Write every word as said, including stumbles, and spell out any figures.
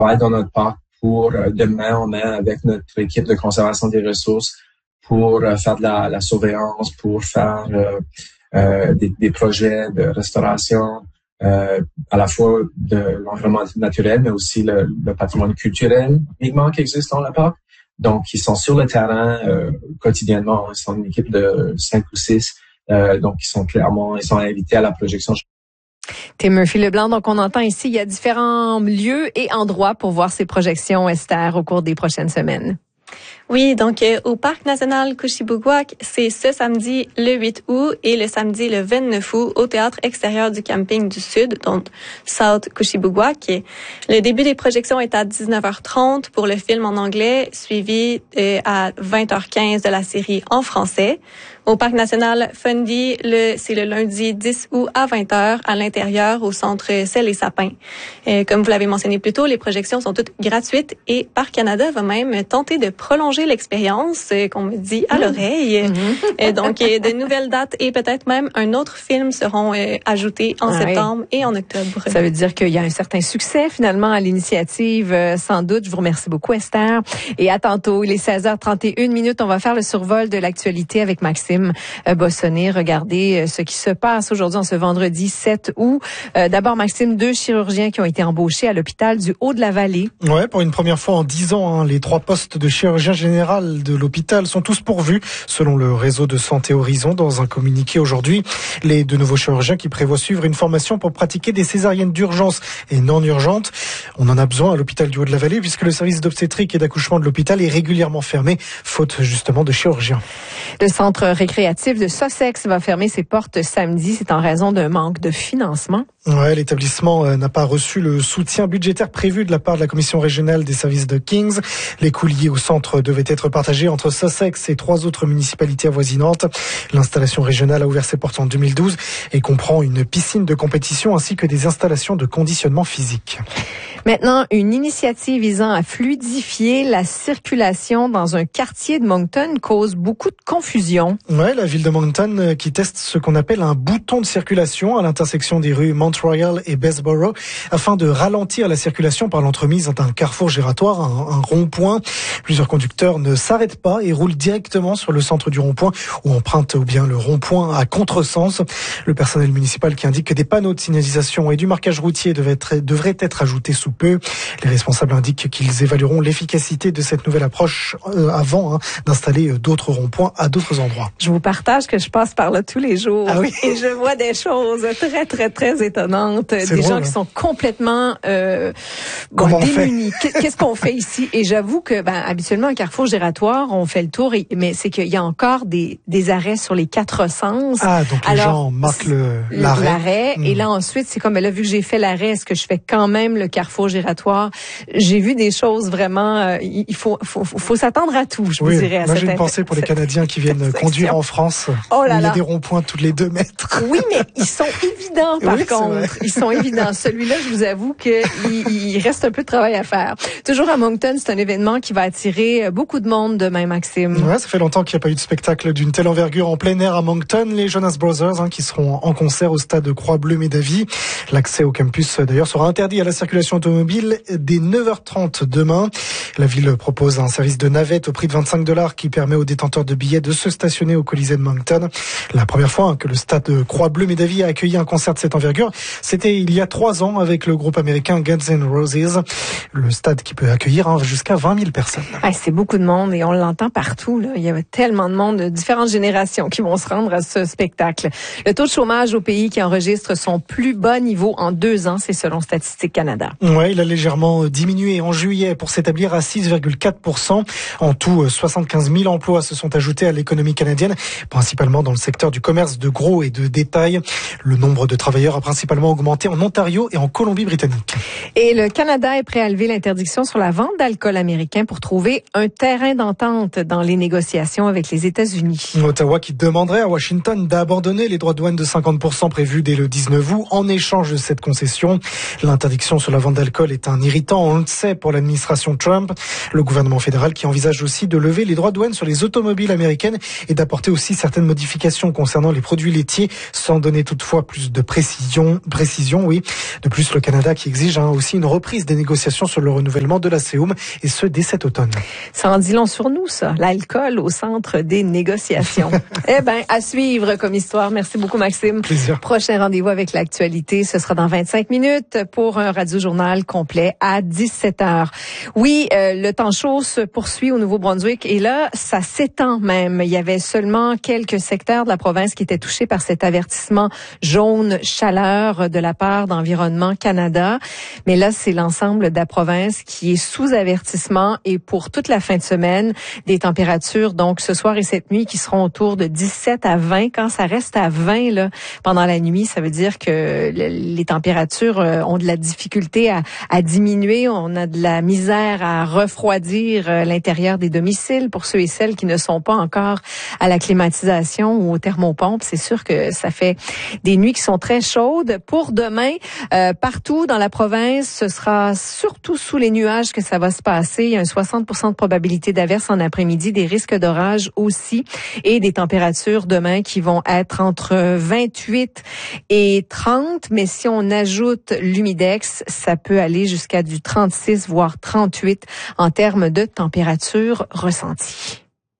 travaille dans notre parc pour, euh, de main en main avec notre équipe de conservation des ressources pour euh, faire de la, la surveillance, pour faire euh, euh, des, des projets de restauration, euh, à la fois de l'environnement naturel, mais aussi le, le patrimoine culturel uniquement qui existe dans le parc. Donc, ils sont sur le terrain euh, quotidiennement. Ils sont une équipe de cinq ou six. Euh, donc, ils sont clairement, ils sont invités à la projection. Tim Murphy-Leblanc, donc on entend ici, il y a différents lieux et endroits pour voir ces projections, Esther, au cours des prochaines semaines. Oui, donc euh, au Parc national Kouchibouguac, c'est ce samedi le huit août et le samedi le vingt-neuf août au Théâtre extérieur du camping du Sud, donc South Kouchibouguac. Le début des projections est à dix-neuf heures trente pour le film en anglais, suivi euh, à vingt heures quinze de la série en français. Au Parc national Fundy, le, c'est le lundi dix août à vingt heures à l'intérieur au centre Sel et Sapin. Euh, comme vous l'avez mentionné plus tôt, les projections sont toutes gratuites et Parc Canada va même tenter de prolonger l'expérience, euh, qu'on me dit à l'oreille. Mmh. Euh, donc, euh, de nouvelles dates et peut-être même un autre film seront euh, ajoutés en ah septembre oui. et en octobre. Ça veut dire qu'il y a un certain succès finalement à l'initiative, euh, sans doute. Je vous remercie beaucoup, Esther. Et à tantôt, il est seize heures trente et une minutes. On va faire le survol de l'actualité avec Maxime Bossonné. Regardez ce qui se passe aujourd'hui, en ce vendredi sept août. Euh, d'abord, Maxime, deux chirurgiens qui ont été embauchés à l'hôpital du Haut-de-la-Vallée. Ouais, pour une première fois en dix ans, hein, les trois postes de chirurgien général de l'hôpital sont tous pourvus, selon le réseau de santé Horizon, dans un communiqué aujourd'hui. Les deux nouveaux chirurgiens qui prévoient suivre une formation pour pratiquer des césariennes d'urgence et non urgentes. On en a besoin à l'hôpital du Haut-de-la-Vallée, puisque le service d'obstétrique et d'accouchement de l'hôpital est régulièrement fermé, faute justement de chirurgiens. Le centre récréatif de Sussex va fermer ses portes samedi. C'est en raison d'un manque de financement. Ouais, l'établissement n'a pas reçu le soutien budgétaire prévu de la part de la commission régionale des services de Kings. Les coûts liés au centre devaient être partagés entre Sussex et trois autres municipalités avoisinantes. L'installation régionale a ouvert ses portes en deux mille douze et comprend une piscine de compétition ainsi que des installations de conditionnement physique. Maintenant, une initiative visant à fluidifier la circulation dans un quartier de Moncton cause beaucoup de confusion. Ouais, la ville de Moncton qui teste ce qu'on appelle un bouton de circulation à l'intersection des rues Mount Royal et Bessborough afin de ralentir la circulation par l'entremise d'un carrefour giratoire, un, un rond-point. Plusieurs conducteurs ne s'arrêtent pas et roulent directement sur le centre du rond-point ou empruntent ou bien le rond-point à contresens. Le personnel municipal qui indique que des panneaux de signalisation et du marquage routier devraient être, devraient être ajoutés sous peu. Les responsables indiquent qu'ils évalueront l'efficacité de cette nouvelle approche euh, avant hein, d'installer d'autres ronds-points à d'autres endroits. Je vous partage que je passe par là tous les jours ah oui? et je vois des choses très, très, très étonnantes. C'est des drôle, gens hein? qui sont complètement euh, bon, démunis. Qu'est-ce qu'on fait ici? Et j'avoue que ben, habituellement, un carrefour giratoire, on fait le tour, et, mais c'est qu'il y a encore des, des arrêts sur les quatre sens. Ah, donc les Alors, gens marquent le, l'arrêt. l'arrêt mmh. Et là, ensuite, c'est comme, ben là, vu que j'ai fait l'arrêt, est-ce que je fais quand même le carrefour giratoire? J'ai vu des choses vraiment, euh, il faut, faut, faut, faut s'attendre à tout, je oui, vous dirais. À moi, cette j'ai une pensée pour les Canadiens qui viennent section. conduire en France. Oh là où il y a là. des ronds-points tous les deux mètres. Oui, mais ils sont évidents, par oui, contre. Ils sont évidents. Celui-là, je vous avoue qu'il il reste un peu de travail à faire. Toujours à Moncton, c'est un événement qui va attirer beaucoup de monde demain, Maxime. Ouais, ça fait longtemps qu'il n'y a pas eu de spectacle d'une telle envergure en plein air à Moncton. Les Jonas Brothers, hein, qui seront en concert au stade Croix-Bleu-Médavie. L'accès au campus, d'ailleurs, sera interdit à la circulation automobile dès neuf heures trente demain. La ville propose un service de navette au prix de vingt-cinq dollars qui permet aux détenteurs de billets de se stationner au Colisée de Moncton. La première fois hein, que le stade Croix-Bleu-Médavie a accueilli un concert de cette envergure, c'était il y a trois ans avec le groupe américain Guns N' Roses. Le stade qui peut accueillir hein, jusqu'à vingt mille personnes. Ah, c'est beaucoup de monde et on l'entend partout. Là. Il y avait tellement de monde de différentes générations qui vont se rendre à ce spectacle. Le taux de chômage au pays qui enregistre son plus bas niveau en deux ans, c'est selon Statistique Canada. Ouais, il a légèrement diminué en juillet pour s'établir à six virgule quatre pour cent. En tout, soixante-quinze mille emplois se sont ajoutés à l'économie canadienne, principalement dans le secteur du commerce de gros et de détail. Le nombre de travailleurs a principalement augmenté en Ontario et en Colombie-Britannique. Et le Canada est prêt à lever l'interdiction sur la vente d'alcool américain pour trouver un terrain d'entente dans les négociations avec les États-Unis. Ottawa qui demanderait à Washington d'abandonner les droits de douane de cinquante pour cent prévus dès le dix-neuf août en échange de cette concession. L'interdiction sur la vente d'alcool est un irritant, on le sait, pour l'administration Trump. Le gouvernement fédéral qui envisage aussi de lever les droits de douane sur les automobiles américaines et d'apporter aussi certaines modifications concernant les produits laitiers, sans donner toutefois plus de précision. précision, oui. De plus, le Canada qui exige hein, aussi une reprise des négociations sur le renouvellement de la C E U M, et ce, dès cet automne. Ça en dit long sur nous, ça. L'alcool au centre des négociations. Eh ben, à suivre comme histoire. Merci beaucoup, Maxime. Plaisir. Prochain rendez-vous avec l'actualité, ce sera dans vingt-cinq minutes pour un radio-journal complet à dix-sept heures. Oui, euh, le temps chaud se poursuit au Nouveau-Brunswick et là, ça s'étend même. Il y avait seulement quelques secteurs de la province qui étaient touchés par cet avertissement jaune chaleur de la part d'Environnement Canada. Mais là, c'est l'ensemble de la province qui est sous avertissement et pour toute la fin de semaine, des températures, donc ce soir et cette nuit, qui seront autour de dix-sept à vingt. Quand ça reste à vingt là, pendant la nuit, ça veut dire que les températures ont de la difficulté à, à diminuer. On a de la misère à refroidir l'intérieur des domiciles pour ceux et celles qui ne sont pas encore à la climatisation ou aux thermopompes. C'est sûr que ça fait des nuits qui sont très chaudes. Pour demain, euh, partout dans la province, ce sera surtout sous les nuages que ça va se passer. Il y a un soixante pour cent de probabilité d'averse en après-midi, des risques d'orage aussi et des températures demain qui vont être entre vingt-huit et trente. Mais si on ajoute l'humidex, ça peut aller jusqu'à du trente-six voire trente-huit en termes de température ressentie.